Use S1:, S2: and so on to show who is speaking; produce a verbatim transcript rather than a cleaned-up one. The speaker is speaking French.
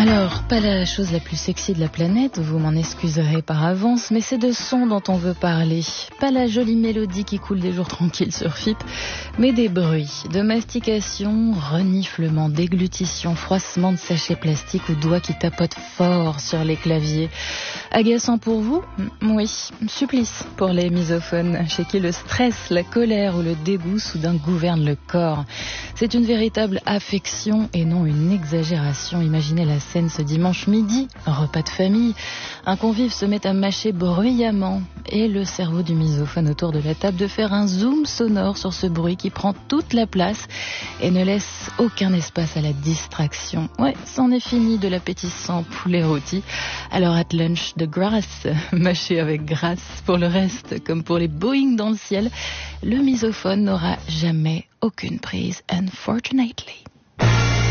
S1: Alors, pas la chose la plus sexy de la planète, vous m'en excuserez par avance, mais c'est de son dont on veut parler. Pas la jolie mélodie qui coule des jours tranquilles sur F I P, mais des bruits de mastication, reniflement, déglutition, froissement de sachets plastiques ou doigts qui tapotent fort sur les claviers. Agaçant pour vous ? Oui. Supplice pour les misophones, chez qui le stress, la colère ou le dégoût soudain gouvernent le corps. C'est une véritable affection et non une exagération. Imaginez la scène ce dimanche midi, un repas de famille. Un convive se met à mâcher bruyamment et le cerveau du misophone autour de la table de faire un zoom sonore sur ce bruit qui prend toute la place et ne laisse aucun espace à la distraction. Ouais, c'en est fini de l'appétissant poulet rôti. Alors at lunch, de grâce, mâché avec grâce. Pour le reste, comme pour les Boeing dans le ciel, le misophone n'aura jamais aucune prise, unfortunately.